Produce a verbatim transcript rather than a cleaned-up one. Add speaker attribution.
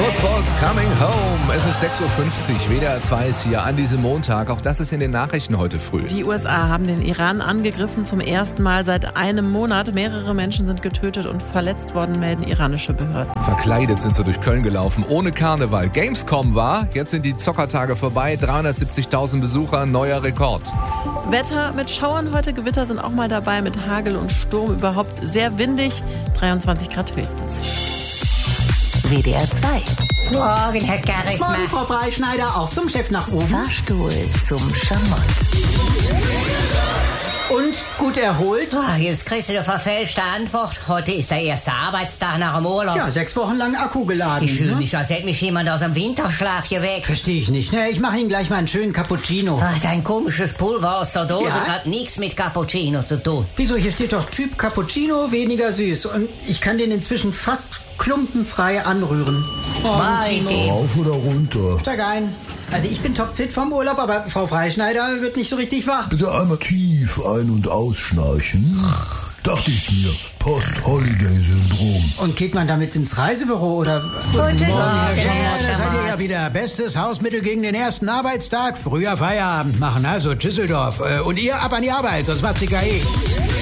Speaker 1: Football's coming home. Es ist sechs Uhr fünfzig. W D R zwei ist hier an diesem Montag. Auch das ist in den Nachrichten heute früh.
Speaker 2: Die U S A haben den Iran angegriffen zum ersten Mal seit einem Monat. Mehrere Menschen sind getötet und verletzt worden, melden iranische Behörden.
Speaker 1: Verkleidet sind sie durch Köln gelaufen, ohne Karneval. Gamescom war, jetzt sind die Zockertage vorbei. dreihundertsiebzigtausend Besucher, neuer Rekord.
Speaker 2: Wetter mit Schauern heute, Gewitter sind auch mal dabei, mit Hagel und Sturm, überhaupt sehr windig, dreiundzwanzig Grad höchstens.
Speaker 3: W D R zwei.
Speaker 4: Morgen, Herr Garrismann.
Speaker 5: Morgen, Frau Freischneider, auch zum Chef nach oben.
Speaker 3: Fahrstuhl zum Schamott.
Speaker 5: Und gut erholt?
Speaker 4: Oh, jetzt kriegst du eine verfälschte Antwort. Heute ist der erste Arbeitstag nach dem Urlaub.
Speaker 5: Ja, sechs Wochen lang Akku geladen.
Speaker 4: Ich fühle
Speaker 5: ne?
Speaker 4: mich, als hätte mich jemand aus dem Winterschlaf geweckt.
Speaker 5: Verstehe ich nicht. Ne? Ich mache Ihnen gleich mal einen schönen Cappuccino.
Speaker 4: Ach, dein komisches Pulver aus der Dose
Speaker 5: Ja?
Speaker 4: hat nichts mit Cappuccino zu tun.
Speaker 5: Wieso? Hier steht doch Typ Cappuccino, weniger süß. Und ich kann den inzwischen fast klumpenfrei anrühren. Oh,
Speaker 4: Mein
Speaker 5: Timo.
Speaker 4: Gott.
Speaker 6: Rauf oder runter?
Speaker 5: Steig ein. Also ich bin topfit vom Urlaub, aber Frau Freischneider wird nicht so richtig wach.
Speaker 6: Bitte einmal tief ein- und ausschnarchen. Dachte ich mir. Post-Holiday-Syndrom.
Speaker 5: Und geht man damit ins Reisebüro oder...
Speaker 4: Guten Morgen,
Speaker 7: Ja,
Speaker 4: Herr
Speaker 7: da seid ihr
Speaker 4: Schamott.
Speaker 7: ja wieder. Bestes Hausmittel gegen den ersten Arbeitstag. Früher Feierabend machen, also Düsseldorf. Äh, Und ihr ab an die Arbeit, sonst macht's die K I.